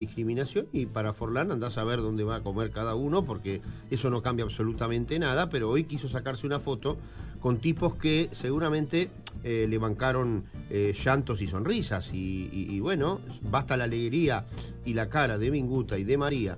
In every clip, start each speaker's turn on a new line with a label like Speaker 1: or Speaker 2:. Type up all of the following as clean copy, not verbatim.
Speaker 1: discriminación, y para Forlán andás a ver dónde va a comer cada uno, porque eso no cambia absolutamente nada, pero hoy quiso sacarse una foto con tipos que seguramente le bancaron llantos y sonrisas, y bueno, basta la alegría y la cara de Minguta y de María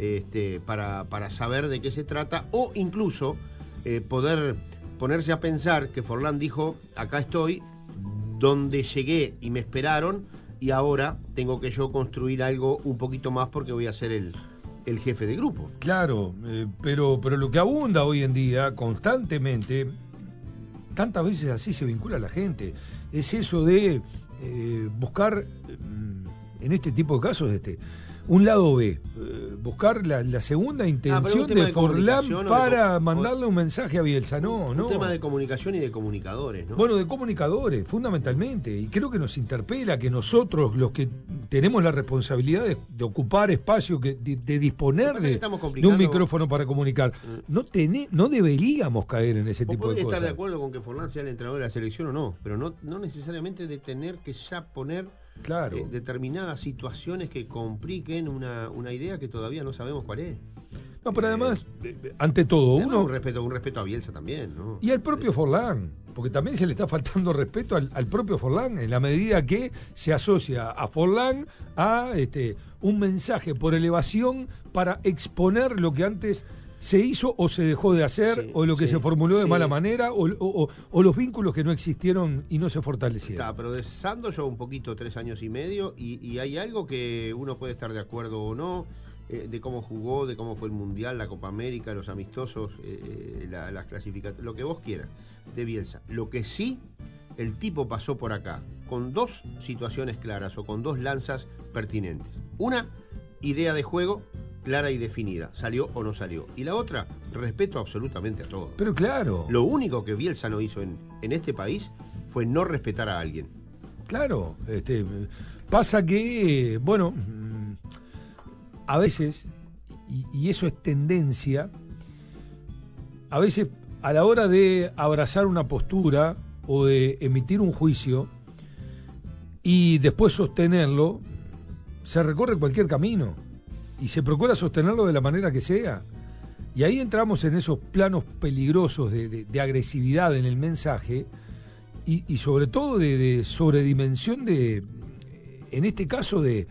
Speaker 1: para saber de qué se trata, o incluso poder ponerse a pensar que Forlán dijo: acá estoy, donde llegué y me esperaron, y ahora tengo que yo construir algo un poquito más porque voy a ser el jefe de grupo.
Speaker 2: Claro, pero lo que abunda hoy en día constantemente, tantas veces así se vincula a la gente, es eso de buscar, en este tipo de casos, un lado B, buscar la segunda intención de Forlán para mandarle un mensaje a Bielsa.
Speaker 1: Un tema de comunicación y de comunicadores, ¿no?
Speaker 2: Bueno, de comunicadores, fundamentalmente, y creo que nos interpela que nosotros, los que tenemos la responsabilidad de ocupar espacio, de disponer de un micrófono para comunicar, no deberíamos caer en ese tipo de cosas.
Speaker 1: Estar de acuerdo con que Forlán sea el entrenador de la selección o no, pero no necesariamente de tener que ya poner determinadas situaciones que compliquen una idea que todavía no sabemos cuál es.
Speaker 2: No, pero además, ante todo,
Speaker 1: un respeto a Bielsa también, ¿no?
Speaker 2: Y al propio Forlán, porque también se le está faltando respeto al propio Forlán, en la medida que se asocia a Forlán a un mensaje por elevación para exponer lo que antes se hizo o se dejó de hacer, o lo que se formuló de mala manera, o los vínculos que no existieron y no se fortalecieron.
Speaker 1: Está procesando yo un poquito 3 años y medio, y hay algo que uno puede estar de acuerdo o no, de cómo jugó, de cómo fue el Mundial, la Copa América, los amistosos, las clasificatorias, lo que vos quieras, de Bielsa. Lo que sí, el tipo pasó por acá con 2 situaciones claras, o con 2 lanzas pertinentes. Una, idea de juego clara y definida, salió o no salió. Y la otra, respeto absolutamente a todos.
Speaker 2: Pero claro.
Speaker 1: Lo único que Bielsa no hizo en este país fue no respetar a alguien.
Speaker 2: Claro, pasa que, bueno, a veces, y eso es tendencia, a veces a la hora de abrazar una postura o de emitir un juicio y después sostenerlo, se recorre cualquier camino y se procura sostenerlo de la manera que sea. Y ahí entramos en esos planos peligrosos de agresividad en el mensaje y sobre todo de sobredimensión en este caso de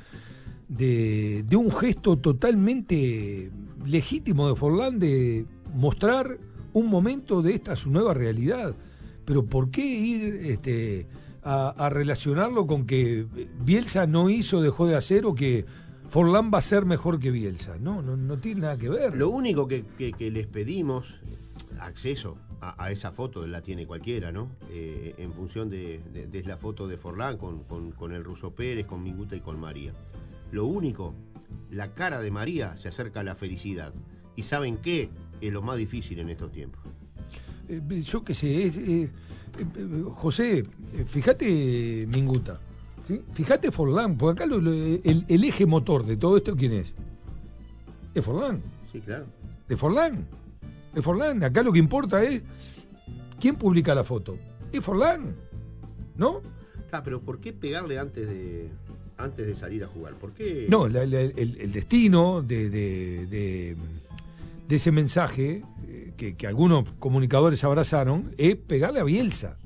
Speaker 2: un gesto totalmente legítimo de Forlán de mostrar un momento de esta su nueva realidad. Pero ¿por qué ir a relacionarlo con que Bielsa no hizo, dejó de hacer, o que Forlán va a ser mejor que Bielsa? No tiene nada que ver.
Speaker 1: Lo único que les pedimos, acceso a esa foto, la tiene cualquiera, ¿no? En función de la foto de Forlán con el Ruso Pérez, con Minguta y con María. Lo único, la cara de María se acerca a la felicidad. ¿Y saben qué? Es lo más difícil en estos tiempos.
Speaker 2: Yo qué sé, José, fíjate Minguta, ¿sí? Fíjate Forlán, porque acá el eje motor de todo esto, ¿quién es? Es Forlán.
Speaker 1: Sí, claro.
Speaker 2: Es Forlán. Acá lo que importa es quién publica la foto. Es Forlán, ¿no?
Speaker 1: Pero ¿por qué pegarle antes de salir a jugar? ¿Por qué?
Speaker 2: No, el destino de ese mensaje que algunos comunicadores abrazaron es pegarle a Bielsa.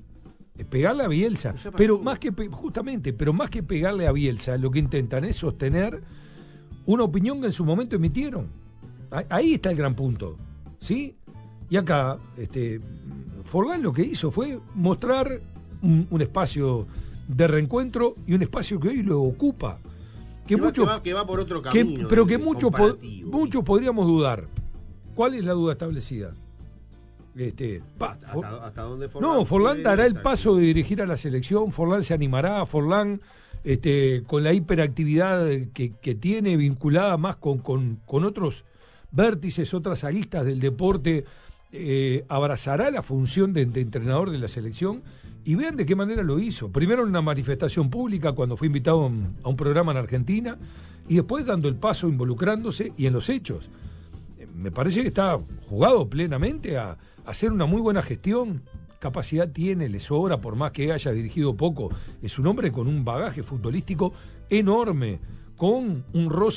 Speaker 2: Pero más que pegarle a Bielsa, lo que intentan es sostener una opinión que en su momento emitieron. Ahí está el gran punto, ¿sí? Y acá, Forlán lo que hizo fue mostrar un espacio de reencuentro y un espacio que hoy lo ocupa. Que
Speaker 1: va por otro camino.
Speaker 2: Pero que muchos podríamos dudar. ¿Cuál es la duda establecida?
Speaker 1: ¿Hasta dónde Forlán?
Speaker 2: Forlán dará el paso de dirigir a la selección, Forlán se animará, Forlán con la hiperactividad que tiene vinculada más con otros vértices, otras aristas del deporte, abrazará la función de entrenador de la selección, y vean de qué manera lo hizo. Primero en una manifestación pública cuando fue invitado a un programa en Argentina, y después dando el paso, involucrándose y en los hechos. Me parece que está jugado plenamente a hacer una muy buena gestión. Capacidad tiene, le sobra, por más que haya dirigido poco. Es un hombre con un bagaje futbolístico enorme, con un roce